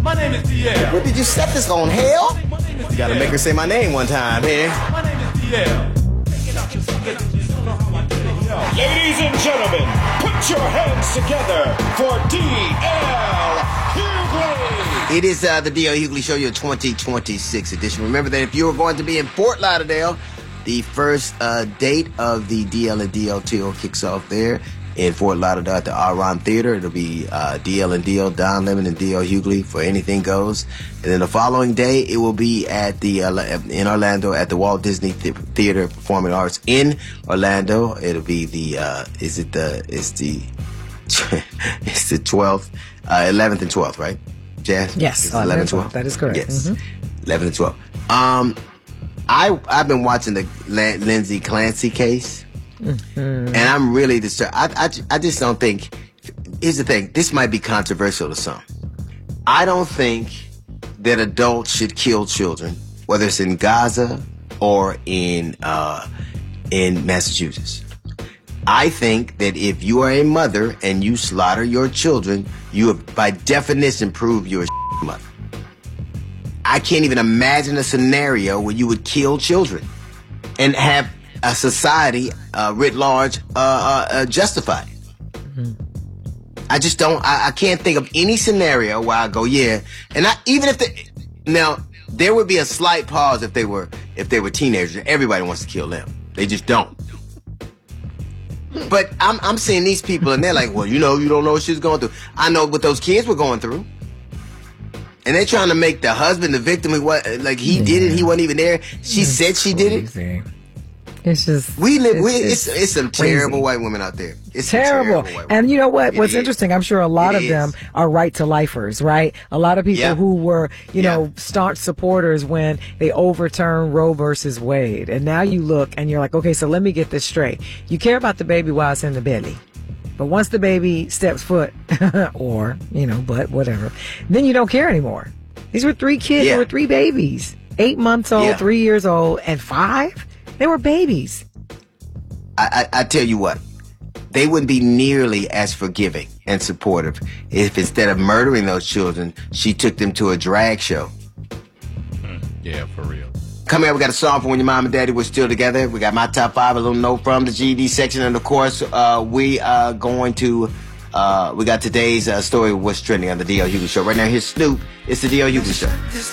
My name is DL. What did you set this on, hell? You Gotta make her say my name one time here. My name is DL. Ladies and gentlemen, put your hands together for D.L. Hughley. It is the D.L. Hughley Show, your 2026 edition. Remember that if you are going to be in Fort Lauderdale, the first date of the DL and DL tour kicks off there in Fort Lauderdale at the Aron Theater. It'll be DL and DL, Don Lemon and DL Hughley for Anything Goes. And then the following day, it will be at the in Orlando at the Walt Disney Theater Performing Arts in Orlando. It'll be the it's the 12th, 11th and 12th, right? Jazz? Yes, 11 and 12. That is correct. Yes, 11 and 12. I've been watching the Lindsay Clancy case, and I'm really disturbed. I just don't think. Here's the thing. This might be controversial to some. I don't think that adults should kill children, whether it's in Gaza or in Massachusetts. I think that if you are a mother and you slaughter your children, you have by definition proved you're a mother. I can't even imagine a scenario where you would kill children and have a society writ large justify it. I just don't. I can't think of any scenario where I go, yeah. And even if now there would be a slight pause if they were teenagers. Everybody wants to kill them. They just don't. But I'm seeing these people and they're like, well, you don't know what she's going through. I know what those kids were going through. And they're trying to make the husband the victim. He did it. He wasn't even there. She said she did it. It's just it's some terrible white women out there. It's terrible. And you know what? What's interesting? I'm sure a lot of them are right to lifers, right? A lot of people who were, you know, staunch supporters when they overturned Roe versus Wade. And now you look and you're like, okay, so let me get this straight. You care about the baby while it's in the belly. But once the baby steps foot, or, but whatever, then you don't care anymore. These were 3 kids. There were 3 babies. 8 months old, 3 years old, and 5? They were babies. I tell you what, they wouldn't be nearly as forgiving and supportive if instead of murdering those children, she took them to a drag show. Yeah, for real. Coming up, we got a song for when your mom and daddy were still together. We got my top 5, a little note from the GED section. And of course, we are going to, we got today's story of what's trending on the D.L. Hughley Show. Right now, here's Snoop. It's the D.L. Hughley Show.